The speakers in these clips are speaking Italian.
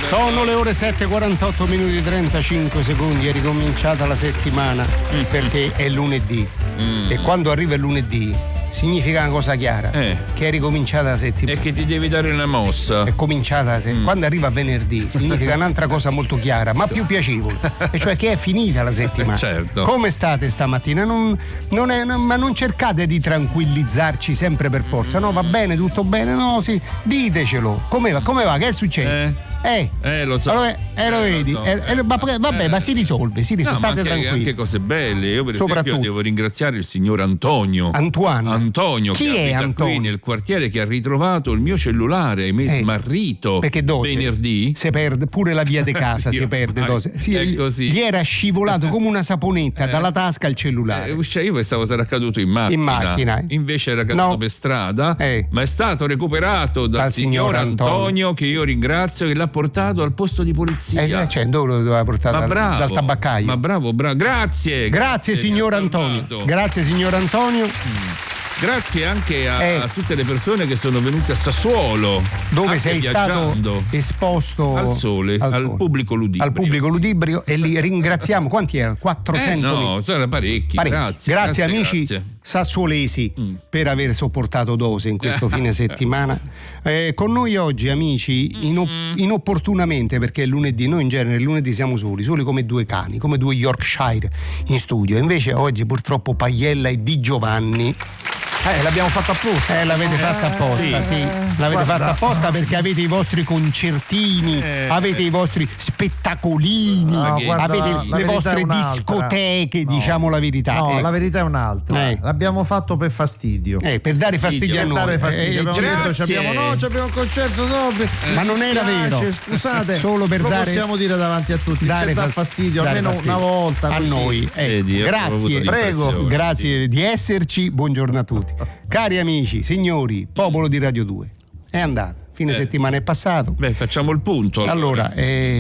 Sono le ore 7:48 minuti e 35 secondi, è ricominciata la settimana perché è lunedì e quando arriva il lunedì significa una cosa chiara, che è ricominciata la settimana e che ti devi dare una mossa. È cominciata quando arriva venerdì significa un'altra cosa molto chiara ma più piacevole, e cioè che è finita la settimana. Certo. Come state stamattina? Ma non cercate di tranquillizzarci sempre per forza. No, va bene, tutto bene, no, sì, ditecelo. Come va? Che è successo? Lo so. Allora, lo vedi? So. Ma si risolve, no, state tranquilli. Anche cose belle. Io per esempio devo ringraziare il signor Antonio, Chi che è abita Antonio? qui nel quartiere, che ha ritrovato il mio cellulare, smarrito. Perché dove? Venerdì si perde pure la via di casa, si perde è così. Gli era scivolato come una saponetta dalla tasca il cellulare. Io pensavo sarà accaduto in macchina. Invece era caduto per strada, ma è stato recuperato dal signor Antonio, che io ringrazio, che l'ha portato al posto di polizia. Dove lo doveva portare? Dal tabaccaio. Ma bravo. Grazie signor Antonio. Grazie signor Antonio. Grazie anche a tutte le persone che sono venute a Sassuolo, dove sei stato esposto al sole, al pubblico ludibrio. Al pubblico ludibrio, e li ringraziamo. Quanti erano? 400? No, sono parecchi. Grazie amici sassuolesi per aver sopportato Dose in questo fine settimana. Con noi oggi, amici, inopportunamente, perché è lunedì, noi in genere il lunedì siamo soli come due cani, come due Yorkshire in studio. Invece oggi purtroppo Paiella e Di Giovanni l'abbiamo fatto apposta. L'avete fatta apposta, sì. L'avete fatta apposta perché avete i vostri concertini, avete i vostri spettacolini, avete le vostre discoteche, diciamo la verità. No, la verità è un'altra. L'abbiamo fatto per fastidio. Per dare fastidio a noi. Abbiamo detto abbiamo un concerto dopo. Ma non era vero. Scusate, solo per lo dare, possiamo dire davanti a tutti, per dar fastidio almeno una volta a così. Noi. Grazie, prego. Grazie di esserci. Buongiorno a tutti. Cari amici, signori, popolo di Radio 2, è andata, fine settimana è passato. Facciamo il punto. Allora,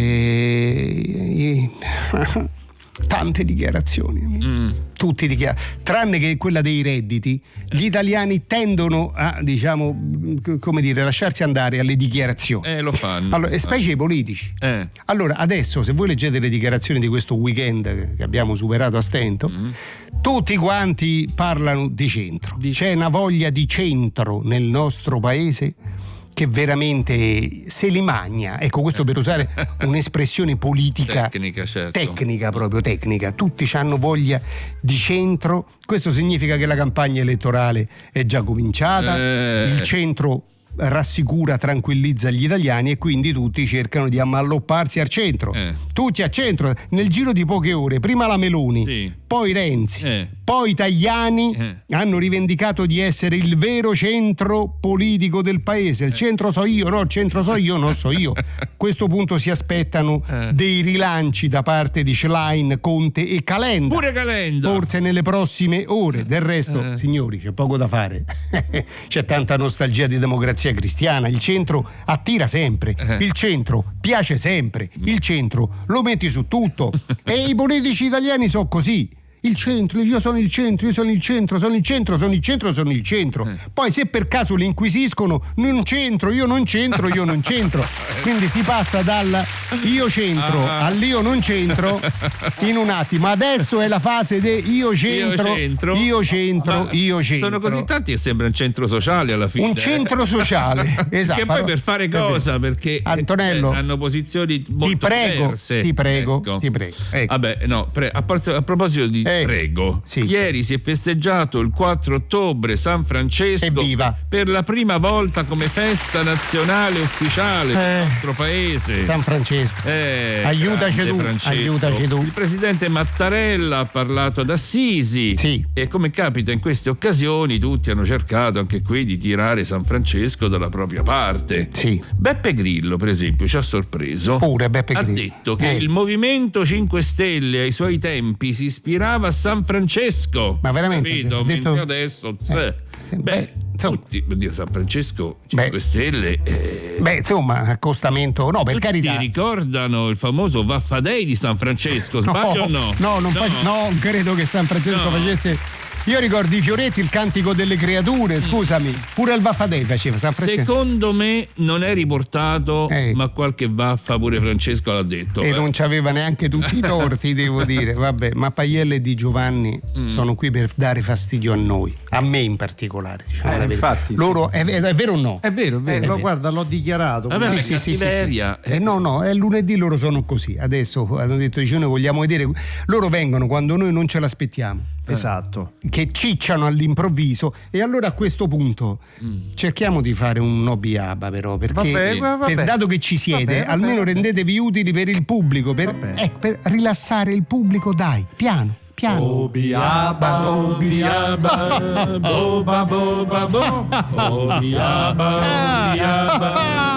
tante dichiarazioni, tutti tranne che quella dei redditi. Gli italiani tendono a, lasciarsi andare alle dichiarazioni. Lo fanno. Allora, specie i politici. Allora, adesso, se voi leggete le dichiarazioni di questo weekend che abbiamo superato a stento, tutti quanti parlano di centro. C'è una voglia di centro nel nostro paese che veramente se li magna. Ecco, questo per usare un'espressione politica tecnica, certo. Tecnica. Tutti hanno voglia di centro. Questo significa che la campagna elettorale è già cominciata. Il centro rassicura, tranquillizza gli italiani e quindi tutti cercano di ammallopparsi al centro. Tutti a centro, nel giro di poche ore, prima la Meloni, poi Renzi, poi Tajani hanno rivendicato di essere il vero centro politico del paese. Il centro so io, no, il centro so io, non so io. A questo punto si aspettano dei rilanci da parte di Schlein, Conte e Calenda. Pure Calenda. Forse nelle prossime ore. Del resto, signori, c'è poco da fare. C'è tanta nostalgia di Democrazia Cristiana. Il centro attira sempre, il centro piace sempre, il centro lo metti su tutto. E i politici italiani sono così. Il centro, io sono il centro, io sono il centro, sono il centro, sono il centro, sono il centro. Poi se per caso li inquisiscono, non c'entro, io non c'entro, io non c'entro. Quindi si passa dal io centro all'io non c'entro in un attimo. Adesso è la fase di io centro. Sono così tanti che sembra un centro sociale alla fine. Un centro sociale, esatto. Che poi per fare cosa? Perché Antonello, hanno posizioni molto diverse. Ti prego. Ecco. Vabbè, no, a proposito di prego. Ieri si è festeggiato il 4 ottobre San Francesco. Evviva. Per la prima volta come festa nazionale ufficiale del nostro paese. San Francesco. Aiutaci tu. Il presidente Mattarella ha parlato ad Assisi. E come capita in queste occasioni, tutti hanno cercato anche qui di tirare San Francesco dalla propria parte. Beppe Grillo, per esempio, ci ha sorpreso. Pure Beppe Grillo. Ha detto che il Movimento 5 Stelle ai suoi tempi si ispirava a San Francesco. Ma veramente? Capito? Mentre adesso tutti, oddio, San Francesco 5 Stelle. Insomma, accostamento. No, per tutti carità. Ricordano il famoso Vaffadei di San Francesco, sbaglio o no? No, non credo che San Francesco facesse Io ricordo i Fioretti, il cantico delle creature, scusami, pure il Vaffadei faceva sempre. Secondo me non è riportato, ma qualche vaffa pure Francesco l'ha detto. E non c'aveva neanche tutti i torti, devo dire. Vabbè, ma Paiella e Di Giovanni sono qui per dare fastidio a noi, a me in particolare. Diciamo infatti, loro è vero o no? È vero, guarda, l'ho dichiarato. Vabbè, sì. No, è lunedì loro sono così. Adesso hanno detto noi vogliamo vedere. Loro vengono quando noi non ce l'aspettiamo. Esatto. Che cicciano all'improvviso, e allora a questo punto cerchiamo di fare un Nobiaba, però, perché dato che ci siete, almeno rendetevi utili per il pubblico, per rilassare il pubblico, dai, piano. Obiaba, obiaba, boba, boba, bo. Obiaba, obiaba.